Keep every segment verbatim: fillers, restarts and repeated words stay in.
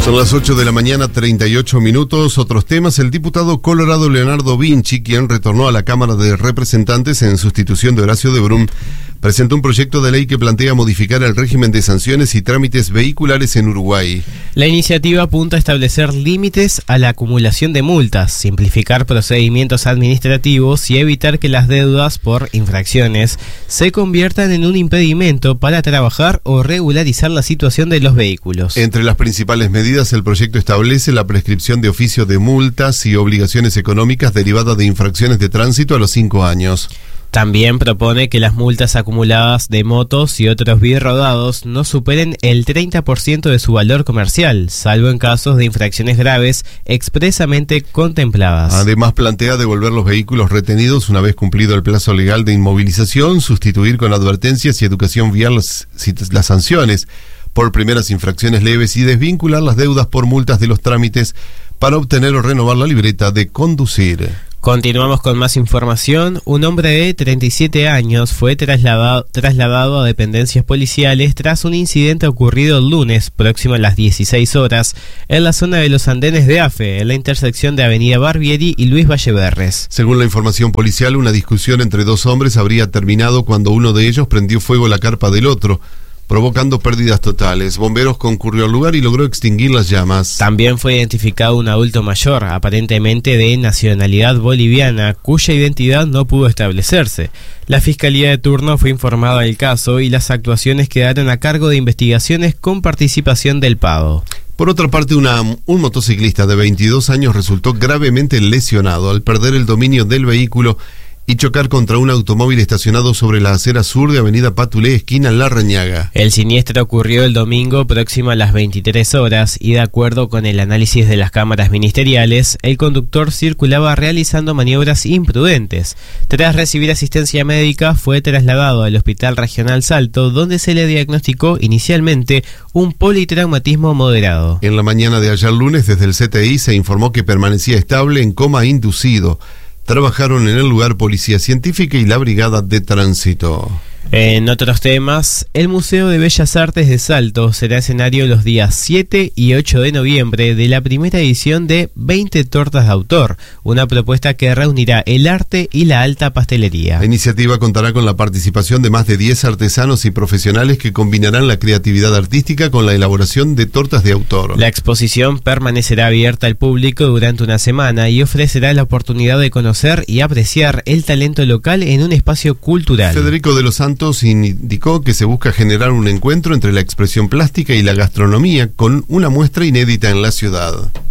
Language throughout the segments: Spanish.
Son las ocho de la mañana, treinta y ocho minutos. Otros temas. El diputado colorado Leonardo Vinci, quien retornó a la Cámara de Representantes en sustitución de Horacio de Brum, presentó un proyecto de ley que plantea modificar el régimen de sanciones y trámites vehiculares en Uruguay. La iniciativa apunta a establecer límites a la acumulación de multas, simplificar procedimientos administrativos y evitar que las deudas por infracciones se conviertan en un impedimento para trabajar o regularizar la situación de los vehículos. Entre las principales medidas, el proyecto establece la prescripción de oficio de multas y obligaciones económicas derivadas de infracciones de tránsito a los cinco años. También propone que las multas acumuladas de motos y otros birrodados no superen el treinta por ciento de su valor comercial, salvo en casos de infracciones graves expresamente contempladas. Además, plantea devolver los vehículos retenidos una vez cumplido el plazo legal de inmovilización, sustituir con advertencias y educación vial las, las sanciones por primeras infracciones leves y desvincular las deudas por multas de los trámites para obtener o renovar la libreta de conducir. Continuamos con más información. Un hombre de treinta y siete años fue trasladado, trasladado a dependencias policiales tras un incidente ocurrido el lunes, próximo a las dieciséis horas, en la zona de los andenes de AFE, en la intersección de Avenida Barbieri y Luis Valleverres. Según la información policial, una discusión entre dos hombres habría terminado cuando uno de ellos prendió fuego a la carpa del otro, provocando pérdidas totales. Bomberos concurrió al lugar y logró extinguir las llamas. También fue identificado un adulto mayor, aparentemente de nacionalidad boliviana, cuya identidad no pudo establecerse. La Fiscalía de turno fue informada del caso y las actuaciones quedaron a cargo de investigaciones con participación del P A D O. Por otra parte, una, un motociclista de veintidós años resultó gravemente lesionado al perder el dominio del vehículo y chocar contra un automóvil estacionado sobre la acera sur de Avenida Patulé, esquina Larrañaga. El siniestro ocurrió el domingo próximo a las veintitrés horas y, de acuerdo con el análisis de las cámaras ministeriales, el conductor circulaba realizando maniobras imprudentes. Tras recibir asistencia médica, fue trasladado al Hospital Regional Salto, donde se le diagnosticó inicialmente un politraumatismo moderado. En la mañana de ayer lunes, desde el C T I se informó que permanecía estable en coma inducido. Trabajaron en el lugar Policía Científica y la Brigada de Tránsito. En otros temas, el Museo de Bellas Artes de Salto será escenario los días siete y ocho de noviembre de la primera edición de veinte Tortas de Autor, una propuesta que reunirá el arte y la alta pastelería. La iniciativa contará con la participación de más de diez artesanos y profesionales que combinarán la creatividad artística con la elaboración de tortas de autor. La exposición permanecerá abierta al público durante una semana y ofrecerá la oportunidad de conocer y apreciar el talento local en un espacio cultural. Federico de los Santos indicó que se busca generar un encuentro entre la expresión plástica y la gastronomía con una muestra inédita en la ciudad.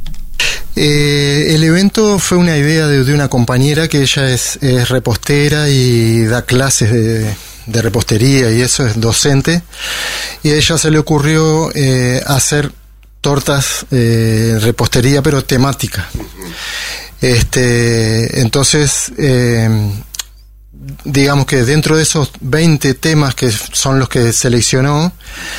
Eh, el evento fue una idea de, de una compañera que ella es, es repostera y da clases de, de repostería y eso, es docente, y a ella se le ocurrió eh, hacer tortas eh, repostería pero temática. Este, entonces eh, digamos que dentro de esos veinte temas que son los que seleccionó,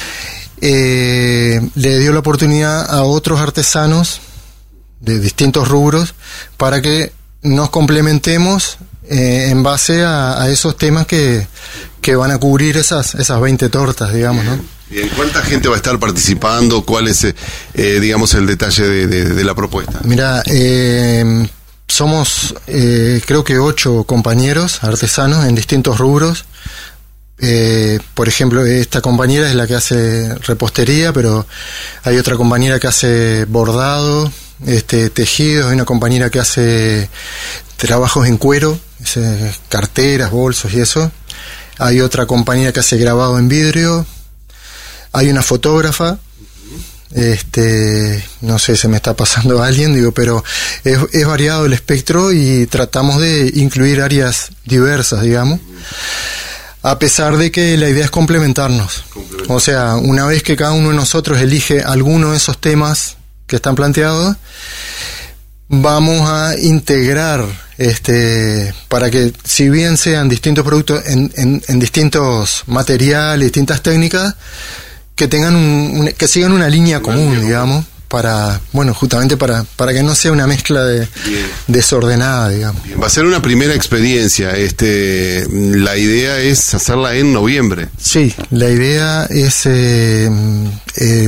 eh, le dio la oportunidad a otros artesanos de distintos rubros para que nos complementemos eh, en base a, a esos temas que, que van a cubrir esas, esas veinte tortas, digamos, ¿no? Bien, ¿cuánta gente va a estar participando? ¿Cuál es, eh, digamos, el detalle de, de, de la propuesta? Mira, eh, somos eh, creo que ocho compañeros artesanos en distintos rubros. Eh, por ejemplo, esta compañera es la que hace repostería, pero hay otra compañera que hace bordado, este, tejidos, hay una compañera que hace trabajos en cuero, ese, carteras, bolsos y eso. Hay otra compañera que hace grabado en vidrio. Hay una fotógrafa. Este, no sé, se me está pasando a alguien, digo, pero es, es variado el espectro y tratamos de incluir áreas diversas, digamos, a pesar de que la idea es complementarnos. O sea, una vez que cada uno de nosotros elige alguno de esos temas que están planteados, vamos a integrar, este, para que si bien sean distintos productos en, en, en distintos materiales, distintas técnicas, que tengan un, un, que sigan una línea común, digamos, para, bueno, justamente para, para que no sea una mezcla de, desordenada, digamos. Bien. Va a ser una primera experiencia, este, la idea es hacerla en noviembre. Sí, la idea es eh, eh,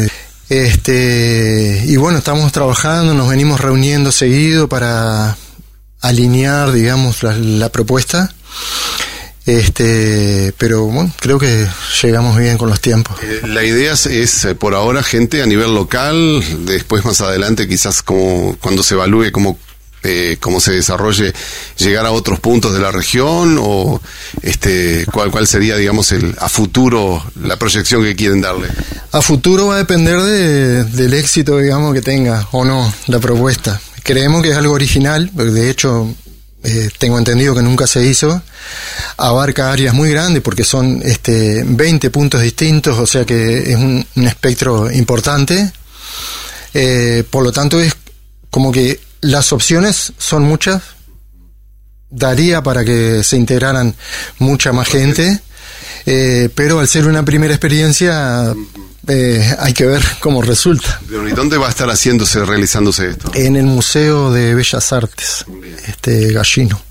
Este, y bueno, estamos trabajando, nos venimos reuniendo seguido para alinear, digamos, la, la propuesta. Este, pero bueno, creo que llegamos bien con los tiempos. Eh, la idea es, es, por ahora, gente a nivel local, después más adelante quizás como cuando se evalúe cómo, eh, cómo se desarrolle, llegar a otros puntos de la región, o este, cuál, cuál sería, digamos, el, a futuro, la proyección que quieren darle. A futuro va a depender de, del éxito, digamos, que tenga o no la propuesta. Creemos que es algo original, porque de hecho eh, tengo entendido que nunca se hizo. Abarca áreas muy grandes porque son este, veinte puntos distintos, o sea que es un, un espectro importante. Eh, por lo tanto, es como que las opciones son muchas. Daría para que se integraran mucha más gente, eh, pero al ser una primera experiencia, eh, hay que ver cómo resulta. ¿Y dónde va a estar haciéndose, realizándose esto? En el Museo de Bellas Artes, este Gallino.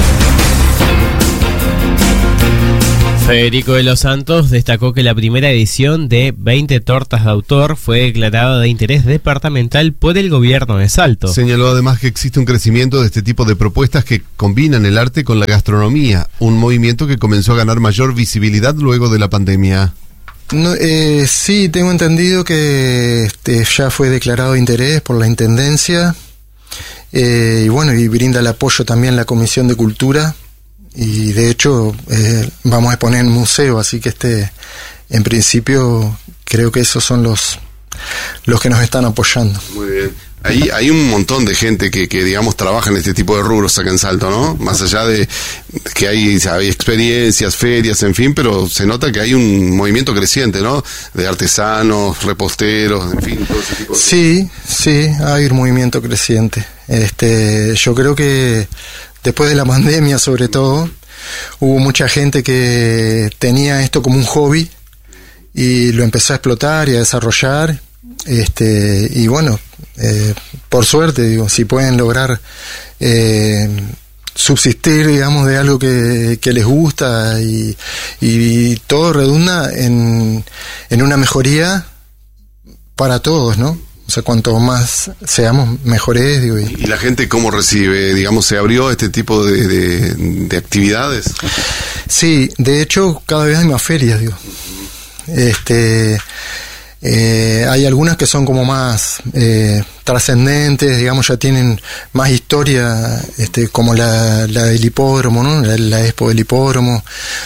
Federico de los Santos destacó que la primera edición de veinte tortas de autor fue declarada de interés departamental por el gobierno de Salto. Señaló además que existe un crecimiento de este tipo de propuestas que combinan el arte con la gastronomía, un movimiento que comenzó a ganar mayor visibilidad luego de la pandemia. No, eh, sí, tengo entendido que este, ya fue declarado de interés por la Intendencia, eh, y bueno, y brinda el apoyo también la Comisión de Cultura. Y de hecho eh, vamos a exponer en museo, así que este, en principio creo que esos son los los que nos están apoyando. Muy bien. Ahí hay un montón de gente que, que digamos trabaja en este tipo de rubros acá en Salto, ¿no? Más allá de que hay, hay experiencias, ferias, en fin, pero se nota que hay un movimiento creciente, ¿no? De artesanos, reposteros, en fin, todo ese tipo de Sí, sí, hay un movimiento creciente. Este, yo creo que después de la pandemia, sobre todo, hubo mucha gente que tenía esto como un hobby y lo empezó a explotar y a desarrollar. Este, y bueno, eh, por suerte, digo, si pueden lograr eh, subsistir, digamos, de algo que, que les gusta y, y todo redunda en, en una mejoría para todos, ¿no? O sea, cuanto más seamos, mejores, digo. Y, ¿Y la gente cómo recibe? Digamos, ¿se abrió este tipo de, de, de actividades? Sí, de hecho, cada vez hay más ferias, digo. Este, eh, hay algunas que son como más eh, trascendentes, digamos, ya tienen más historia, este, como la, la del hipódromo, ¿no? La, la expo del hipódromo,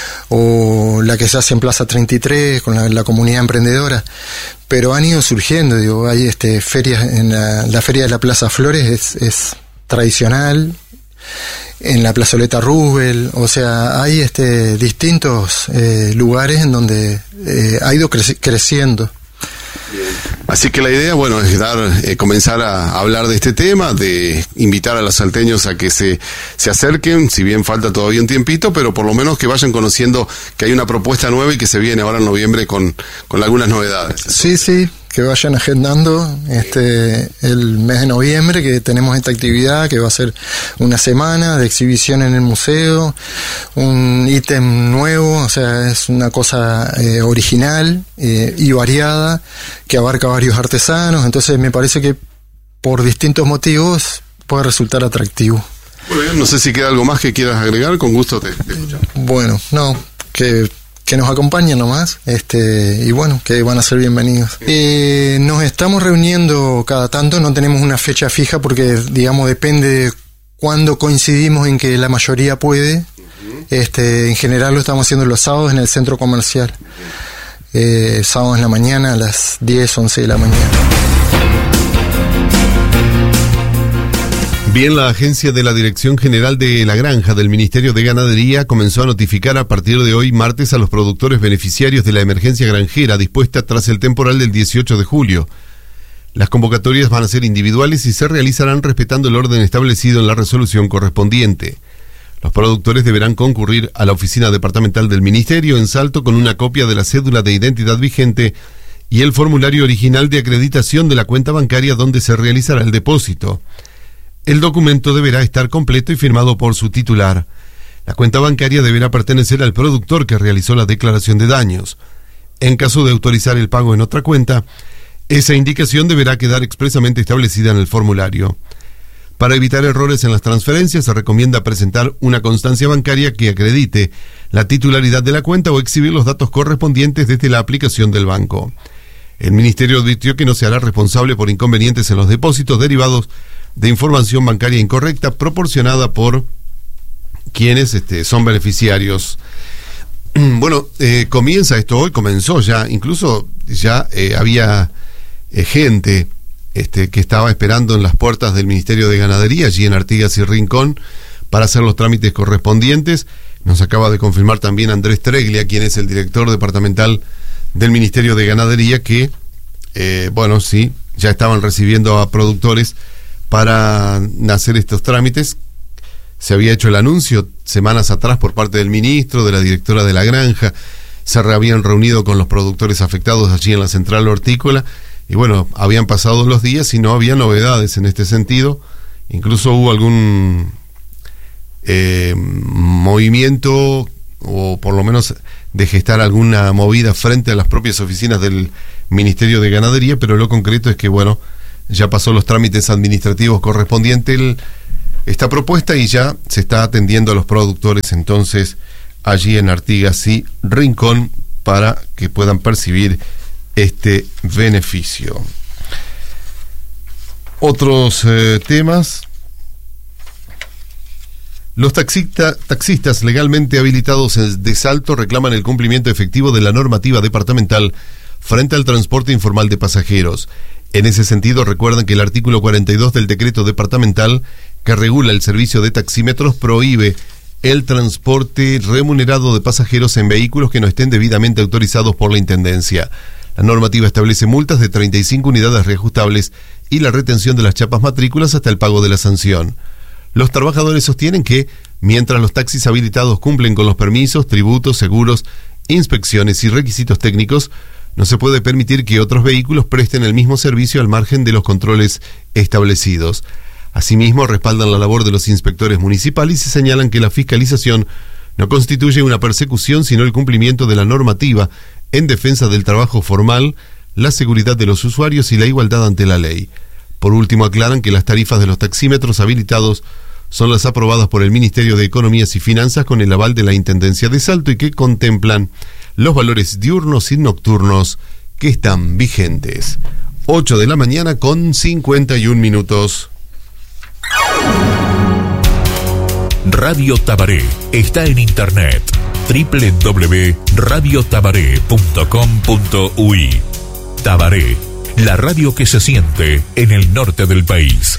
o la que se hace en Plaza treinta y tres con la, la comunidad emprendedora. Pero han ido surgiendo, digo, hay este ferias, en la, la feria de la Plaza Flores es, es tradicional, en la Plazoleta Roosevelt, o sea, hay este distintos eh, lugares en donde eh, ha ido creci- creciendo. Bien. Así que la idea, bueno, es dar, eh, comenzar a hablar de este tema, de invitar a los salteños a que se, se acerquen, si bien falta todavía un tiempito, pero por lo menos que vayan conociendo que hay una propuesta nueva y que se viene ahora en noviembre con, con algunas novedades. Sí, sí, que vayan agendando este el mes de noviembre, que tenemos esta actividad que va a ser una semana de exhibición en el museo, un ítem nuevo, o sea, es una cosa eh, original eh, y variada que abarca varios artesanos, entonces me parece que por distintos motivos puede resultar atractivo. Muy bien, no sé si queda algo más que quieras agregar, con gusto te, te escuchamos. Bueno, no, que que nos acompañen nomás, este, y bueno, que van a ser bienvenidos. Eh, nos estamos reuniendo cada tanto, no tenemos una fecha fija porque, digamos, depende de cuándo coincidimos en que la mayoría puede. Este, en general lo estamos haciendo los sábados en el centro comercial. Eh, sábados en la mañana a las diez, once de la mañana. Bien, la agencia de la Dirección General de la Granja del Ministerio de Ganadería comenzó a notificar a partir de hoy martes a los productores beneficiarios de la emergencia granjera dispuesta tras el temporal del dieciocho de julio. Las convocatorias van a ser individuales y se realizarán respetando el orden establecido en la resolución correspondiente. Los productores deberán concurrir a la oficina departamental del Ministerio en Salto con una copia de la cédula de identidad vigente y el formulario original de acreditación de la cuenta bancaria donde se realizará el depósito. El documento deberá estar completo y firmado por su titular. La cuenta bancaria deberá pertenecer al productor que realizó la declaración de daños. En caso de autorizar el pago en otra cuenta, Esa indicación deberá quedar expresamente establecida en el formulario. Para evitar errores en las transferencias, se recomienda presentar una constancia bancaria que acredite la titularidad de la cuenta o exhibir los datos correspondientes desde la aplicación del banco. El Ministerio advirtió que no se hará responsable por inconvenientes en los depósitos derivados de información bancaria incorrecta proporcionada por quienes este, son beneficiarios. Bueno, eh, comienza esto hoy, comenzó ya, incluso ya eh, había eh, gente este, que estaba esperando en las puertas del Ministerio de Ganadería, allí en Artigas y Rincón, para hacer los trámites correspondientes. Nos acaba de confirmar también Andrés Treglia, quien es el director departamental del Ministerio de Ganadería, que, eh, bueno, sí, ya estaban recibiendo a productores para hacer estos trámites. Se había hecho el anuncio semanas atrás por parte del ministro, de la directora de la granja, se habían reunido con los productores afectados allí en la central hortícola, y bueno, habían pasado los días y no había novedades en este sentido. Incluso hubo algún eh, movimiento, o por lo menos de gestar alguna movida frente a las propias oficinas del Ministerio de Ganadería, pero lo concreto es que, bueno, ya pasó los trámites administrativos correspondientes el, esta propuesta y ya se está atendiendo a los productores entonces allí en Artigas y Rincón para que puedan percibir este beneficio. Otros eh, temas. Los taxista, taxistas legalmente habilitados de Salto reclaman el cumplimiento efectivo de la normativa departamental frente al transporte informal de pasajeros. En ese sentido, recuerdan que el artículo cuarenta y dos del decreto departamental que regula el servicio de taxímetros prohíbe el transporte remunerado de pasajeros en vehículos que no estén debidamente autorizados por la Intendencia. La normativa establece multas de treinta y cinco unidades reajustables y la retención de las chapas matrículas hasta el pago de la sanción. Los trabajadores sostienen que, mientras los taxis habilitados cumplen con los permisos, tributos, seguros, inspecciones y requisitos técnicos, no se puede permitir que otros vehículos presten el mismo servicio al margen de los controles establecidos. Asimismo, respaldan la labor de los inspectores municipales y señalan que la fiscalización no constituye una persecución, sino el cumplimiento de la normativa en defensa del trabajo formal, la seguridad de los usuarios y la igualdad ante la ley. Por último, aclaran que las tarifas de los taxímetros habilitados son las aprobadas por el Ministerio de Economías y Finanzas con el aval de la Intendencia de Salto y que contemplan los valores diurnos y nocturnos que están vigentes. ocho de la mañana con cincuenta y un minutos. Radio Tabaré está en internet doble u doble u doble u punto radio tabaré punto com punto uy. Tabaré, la radio que se siente en el norte del país.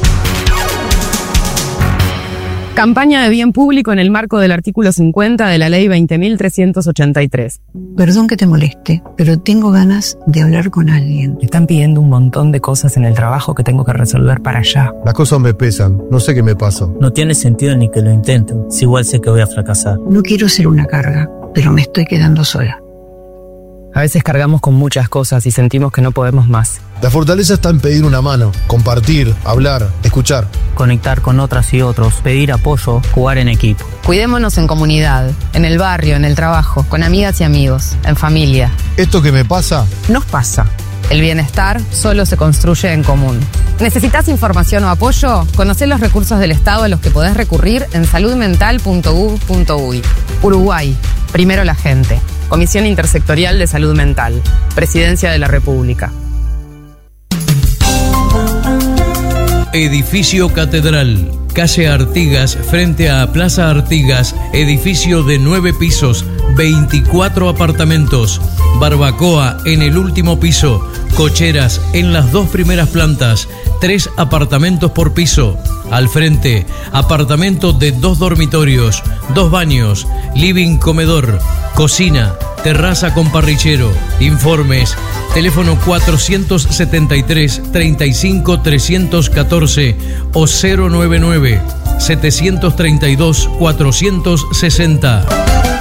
Campaña de bien público en el marco del artículo cincuenta de la ley veinte mil trescientos ochenta y tres. Perdón que te moleste, pero tengo ganas de hablar con alguien. Me están pidiendo un montón de cosas en el trabajo que tengo que resolver para allá. Las cosas me pesan, no sé qué me pasa. No tiene sentido ni que lo intenten, si igual sé que voy a fracasar. No quiero ser una carga, pero me estoy quedando sola. A veces cargamos con muchas cosas y sentimos que no podemos más. La fortaleza está en pedir una mano, compartir, hablar, escuchar. Conectar con otras y otros, pedir apoyo, jugar en equipo. Cuidémonos en comunidad, en el barrio, en el trabajo, con amigas y amigos, en familia. Esto que me pasa, nos pasa. El bienestar solo se construye en común. ¿Necesitas información o apoyo? Conocé los recursos del Estado a los que podés recurrir en salud mental punto gov punto uy. Uruguay, primero la gente. Comisión Intersectorial de Salud Mental. Presidencia de la República. Edificio Catedral, calle Artigas, frente a Plaza Artigas, edificio de nueve pisos, veinticuatro apartamentos, barbacoa en el último piso, cocheras en las dos primeras plantas, tres apartamentos por piso. Al frente, apartamento de dos dormitorios, dos baños, living comedor, cocina, terraza con parrillero. Informes, teléfono cuatrocientos setenta y tres, treinta y cinco, trescientos catorce o cero noventa y nueve, setecientos treinta y dos, cuatrocientos sesenta.